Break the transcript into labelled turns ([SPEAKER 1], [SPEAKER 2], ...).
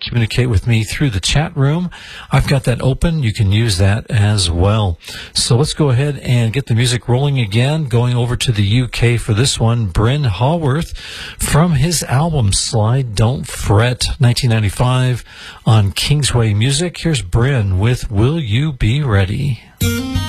[SPEAKER 1] communicate with me through the chat room. I've got that open. You can use that as well. So let's go ahead and get the music rolling again. Going over to the UK for this one, Bryn Haworth from his album Slide Don't Fret, 1995 on Kingsway Music. Here's Bryn with Will You Be Ready?